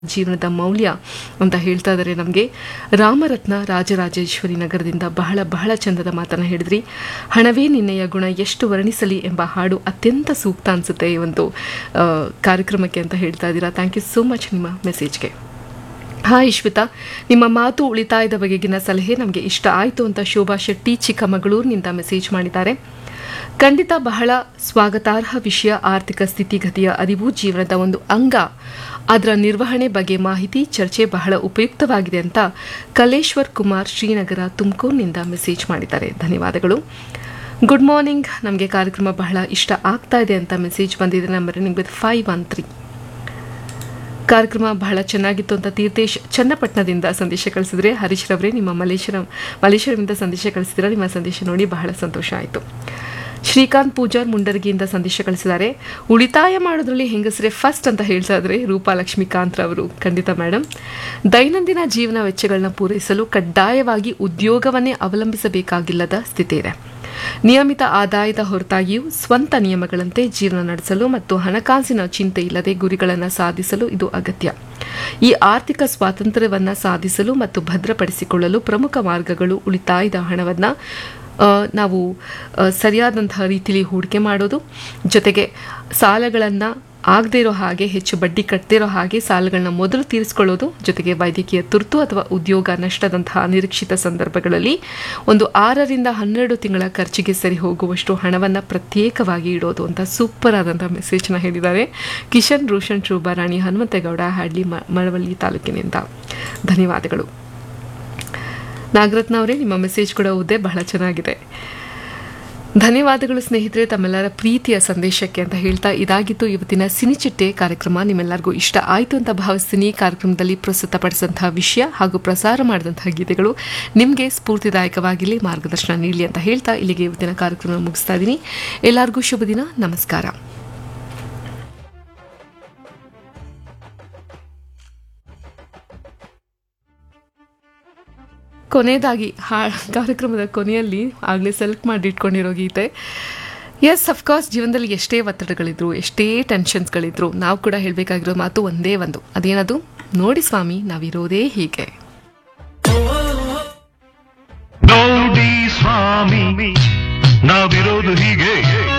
ಜೀವನದ ಮೌಲ್ಯ ಅಂತ ಹೇಳ್ತಾ ಇದ್ದಾರೆ ನಮಗೆ. ರಾಮರತ್ನ ರಾಜರಾಜೇಶ್ವರಿ ನಗರದಿಂದ ಬಹಳ ಚಂದದ ಮಾತನ್ನು ಹೇಳಿದ್ರಿ. ಹಣವೇ ನಿನ್ನೆಯ ಗುಣ ಎಷ್ಟು ವರ್ಣಿಸಲಿ ಎಂಬ ಹಾಡು ಅತ್ಯಂತ ಸೂಕ್ತ ಅನಿಸುತ್ತೆ ಈ ಒಂದು ಕಾರ್ಯಕ್ರಮಕ್ಕೆ ಅಂತ ಹೇಳ್ತಾ ಇದ್ದೀರಾ. ಥ್ಯಾಂಕ್ ಯು ಸೋ ಮಚ್ ನಿಮ್ಮ ಮೆಸೇಜ್ಗೆ. ಹಾಯ್ ಶ್ವೇತಾ, ನಿಮ್ಮ ಮಾತು ಉಳಿತಾಯದ ಬಗೆಗಿನ ಸಲಹೆ ನಮಗೆ ಇಷ್ಟ ಆಯಿತು ಅಂತ ಶೋಭಾ ಶೆಟ್ಟಿ ಚಿಕ್ಕಮಗಳೂರಿನಿಂದ ಮೆಸೇಜ್ ಮಾಡಿದ್ದಾರೆ. ಖಂಡಿತ ಬಹಳ ಸ್ವಾಗತಾರ್ಹ ವಿಷಯ. ಆರ್ಥಿಕ ಸ್ಥಿತಿಗತಿಯ ಅರಿವು ಜೀವನದ ಒಂದು ಅಂಗ, ಅದರ ನಿರ್ವಹಣೆ ಬಗ್ಗೆ ಮಾಹಿತಿ ಚರ್ಚೆ ಬಹಳ ಉಪಯುಕ್ತವಾಗಿದೆ ಅಂತ ಕಲೇಶ್ವರ್ ಕುಮಾರ್ ಶ್ರೀನಗರ ತುಮಕೂರಿನಿಂದ ಮೆಸೇಜ್ ಮಾಡಿದ್ದಾರೆ. ಧನ್ಯವಾದಗಳು. ಗುಡ್ ಮಾರ್ನಿಂಗ್, ನಮಗೆ ಕಾರ್ಯಕ್ರಮ ಬಹಳ ಇಷ್ಟ ಆಗ್ತಾ ಇದೆ ಅಂತ ಮೆಸೇಜ್ ಬಂದಿದೆ. ನಂಬರ್ ನಿಮಗೆ 513. ಕಾರ್ಯಕ್ರಮ ಬಹಳ ಚೆನ್ನಾಗಿತ್ತು ಅಂತ ತೀರ್ಥೇಶ್ ಚನ್ನಪಟ್ಟಣದಿಂದ ಸಂದೇಶ ಕಳಿಸಿದ್ರೆ. ಹರೀಶ್ ರವರೇ, ನಿಮ್ಮ ಮಲೇಶ್ವರದಿಂದ ಸಂದೇಶ ಕಳಿಸಿದ್ರೆ. ನಿಮ್ಮ ಸಂದೇಶ ನೋಡಿ ಬಹಳ ಸಂತೋಷ ಆಯಿತು. ಶ್ರೀಕಾಂತ್ ಪೂಜಾರ್ ಮುಂಡರಗಿಯಿಂದ ಸಂದೇಶ ಕಳಿಸಿದ್ದಾರೆ. ಉಳಿತಾಯ ಮಾಡೋದ್ರಲ್ಲಿ ಹೆಂಗಸರೇ ಫಸ್ಟ್ ಅಂತ ಹೇಳ್ತಾ ಇದ್ರೆ ರೂಪಾ ಲಕ್ಷ್ಮೀಕಾಂತ್ ರವರು. ಖಂಡಿತ ಮೇಡಮ್. ದೈನಂದಿನ ಜೀವನ ವೆಚ್ಚಗಳನ್ನ ಪೂರೈಸಲು ಕಡ್ಡಾಯವಾಗಿ ಉದ್ಯೋಗವನ್ನೇ ಅವಲಂಬಿಸಬೇಕಾಗಿಲ್ಲದ ಸ್ಥಿತಿ ಇದೆ. ನಿಯಮಿತ ಆದಾಯದ ಹೊರತಾಗಿಯೂ ಸ್ವಂತ ನಿಯಮಗಳಂತೆ ಜೀವನ ನಡೆಸಲು ಮತ್ತು ಹಣಕಾಸಿನ ಚಿಂತೆ ಇಲ್ಲದೆ ಗುರಿಗಳನ್ನು ಸಾಧಿಸಲು ಇದು ಅಗತ್ಯ. ಈ ಆರ್ಥಿಕ ಸ್ವಾತಂತ್ರ್ಯವನ್ನು ಸಾಧಿಸಲು ಮತ್ತು ಭದ್ರಪಡಿಸಿಕೊಳ್ಳಲು ಪ್ರಮುಖ ಮಾರ್ಗಗಳು ಉಳಿತಾಯದ ಹಣವನ್ನು ನಾವು ಸರಿಯಾದಂತಹ ರೀತಿಯಲ್ಲಿ ಹೂಡಿಕೆ ಮಾಡೋದು, ಜೊತೆಗೆ ಸಾಲಗಳನ್ನು ಆಗದೇ ಇರೋ ಹಾಗೆ, ಹೆಚ್ಚು ಬಡ್ಡಿ ಕಟ್ಟದೇ ಇರೋ ಹಾಗೆ ಸಾಲಗಳನ್ನ ಮೊದಲು ತೀರಿಸಿಕೊಳ್ಳೋದು, ಜೊತೆಗೆ ವೈದ್ಯಕೀಯ ತುರ್ತು ಅಥವಾ ಉದ್ಯೋಗ ನಷ್ಟದಂತಹ ಅನಿರೀಕ್ಷಿತ ಸಂದರ್ಭಗಳಲ್ಲಿ ಒಂದು 6 ರಿಂದ 12 ತಿಂಗಳ ಖರ್ಚಿಗೆ ಸರಿ ಹೋಗುವಷ್ಟು ಹಣವನ್ನು ಪ್ರತ್ಯೇಕವಾಗಿ ಇಡೋದು ಅಂತ ಸೂಪರ್ ಆದಂತಹ ಮೆಸೇಜ್ನ ಹೇಳಿದ್ದಾರೆ ಕಿಶನ್ ರೋಷನ್ ಶೋಭಾರಾಣಿ ಹನುಮಂತೇಗೌಡ, ಹ್ಯಾಡ್ಲಿ, ಮಳವಳ್ಳಿ ತಾಲೂಕಿನಿಂದ. ಧನ್ಯವಾದಗಳು. ನಾಗರತ್ನ ಅವರೇ, ನಿಮ್ಮ ಮೆಸೇಜ್ ಕೂಡ ಓದಿದೆ, ಬಹಳ ಚೆನ್ನಾಗಿದೆ. ಧನ್ಯವಾದಗಳು ಸ್ನೇಹಿತರೆ ತಮ್ಮೆಲ್ಲರ ಪ್ರೀತಿಯ ಸಂದೇಶಕ್ಕೆ ಅಂತ ಹೇಳ್ತಾ ಇದಾಗಿತ್ತು ಇವತ್ತಿನ ಸಿನಿಚಿಟ್ಟೆ ಕಾರ್ಯಕ್ರಮ. ನಿಮ್ಮೆಲ್ಲರಿಗೂ ಇಷ್ಟ ಆಯಿತು ಅಂತ ಭಾವಿಸ್ತೀನಿ. ಕಾರ್ಯಕ್ರಮದಲ್ಲಿ ಪ್ರಸ್ತುತಪಡಿಸಿದಂತಹ ವಿಷಯ ಹಾಗೂ ಪ್ರಸಾರ ಮಾಡಿದಂತಹ ಗೀತೆಗಳು ನಿಮಗೆ ಸ್ಫೂರ್ತಿದಾಯಕವಾಗಿರಲಿ, ಮಾರ್ಗದರ್ಶನ ನೀಡಲಿ ಅಂತ ಹೇಳ್ತಾ ಇಲ್ಲಿಗೆ ಇವತ್ತಿನ ಕಾರ್ಯಕ್ರಮ ಮುಗಿಸ್ತಾ ಇದ್ದೀನಿ. ಎಲ್ಲರಿಗೂ ಶುಭ ದಿನ. ನಮಸ್ಕಾರ. ಕೊನೆಯದಾಗಿ ಕಾರ್ಯಕ್ರಮದ ಕೊನೆಯಲ್ಲಿ ಆಗಲೇ ಸೆಲೆಕ್ಟ್ ಮಾಡಿ ಇಟ್ಕೊಂಡಿರೋ ಗೀತೆ. ಎಸ್, ಅಫ್ಕೋರ್ಸ್ ಜೀವನದಲ್ಲಿ ಎಷ್ಟೇ ಒತ್ತಡಗಳಿದ್ರು, ಎಷ್ಟೇ ಟೆನ್ಷನ್ಸ್ಗಳಿದ್ರು, ನಾವು ಕೂಡ ಹೇಳಬೇಕಾಗಿರೋ ಮಾತು ಒಂದೇ ಒಂದು. ಅದೇನದು? ನೋಡಿ ಸ್ವಾಮಿ, ನಾವಿರೋದೇ ಹೀಗೆ. ನೋಡಿ ಸ್ವಾಮಿ, ನಾವಿರೋದು ಹೀಗೆ.